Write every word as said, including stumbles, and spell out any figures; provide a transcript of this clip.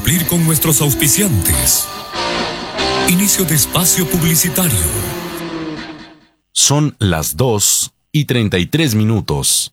cumplir con nuestros auspiciantes. Inicio de espacio publicitario. Son las dos y treinta y tres minutos.